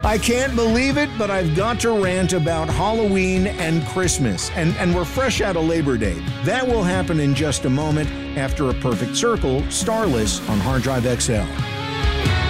I can't believe it, but I've got to rant about Halloween and Christmas. And we're fresh out of Labor Day. That will happen in just a moment after A Perfect Circle, Starless on Hard Drive XL.